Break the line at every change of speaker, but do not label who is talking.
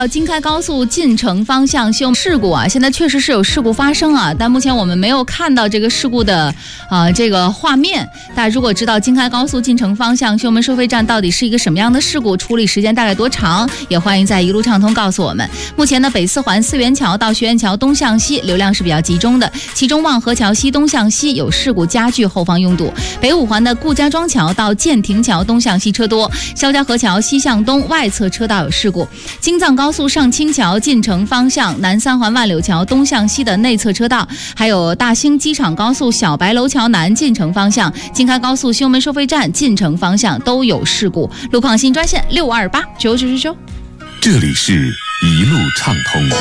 京开高速进城方向修事故啊，现在确实是有事故发生啊，但目前我们没有看到这个事故的这个画面。大家如果知道京开高速进城方向修门收费站到底是一个什么样的事故，处理时间大概多长，也欢迎在一路畅通告诉我们。目前呢，北四环四元桥到学院桥东向西流量是比较集中的，其中望河桥西东向西有事故加剧后方拥堵。北五环的顾家庄桥到建亭桥东向西车多，肖家河桥西向东外侧车道有事故。京藏高速上清桥进城方向南三环万柳桥东向西的内侧车道，还有大兴机场高速小白楼桥南进城方向京开高速修门收费站进城方向都有事故。路况新专线6289999。
这里是一路畅通。